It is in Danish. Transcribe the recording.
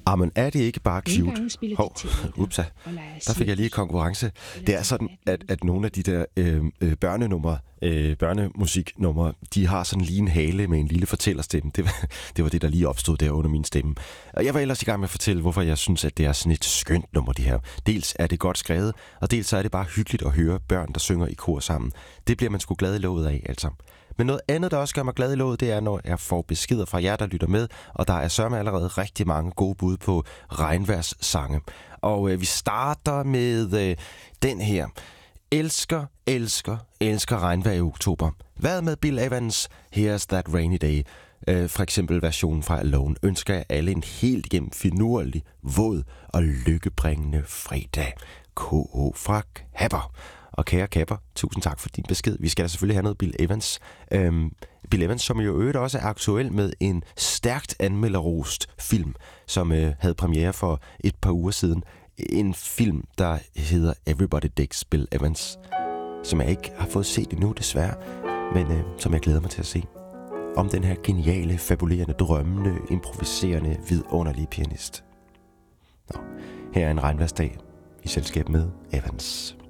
Men er det ikke bare cute? Upsa, der fik jeg lige konkurrence. Det er sådan, at nogle af de der børnemusiknumre, de har sådan lige en hale med en lille fortællerstemme. Det var det, der lige opstod der under min stemme. Og jeg var ellers i gang med at fortælle, hvorfor jeg synes, at det er sådan et skønt nummer, det her. Dels er det godt skrevet, og dels så er det bare hyggeligt at høre børn, der synger i kor sammen. Det bliver man sgu glad i låget af, altså. Men noget andet, der også gør mig glad i låget, det er, når jeg får beskeder fra jer, der lytter med, og der er sørme allerede rigtig mange gode bud på regnværssange. Og vi starter med den her. Elsker, elsker, elsker regnvejr i oktober. Hvad med Bill Evans' Here's That Rainy Day? For eksempel versionen fra Alone ønsker jeg alle en helt igennem finurlig, våd og lykkebringende fredag. K.O. fra Kapper. Og kære Kapper, tusind tak for din besked. Vi skal da selvfølgelig have noget Bill Evans. Bill Evans, som jo øvrigt også er aktuel med en stærkt anmelderrost film, som havde premiere for et par uger siden. En film, der hedder Everybody Digs Bill Evans, som jeg ikke har fået set endnu, desværre, men som jeg glæder mig til at se. Om den her geniale, fabulerende, drømmende, improviserende, vidunderlige pianist. Nå, her er en regnværsdag i selskab med Evans.